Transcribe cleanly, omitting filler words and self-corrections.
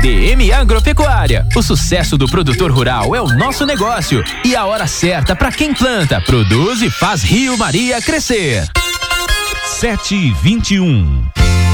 DM Agropecuária. O sucesso do produtor rural é o nosso negócio e a hora certa para quem planta, produz e faz Rio Maria crescer. 7h21.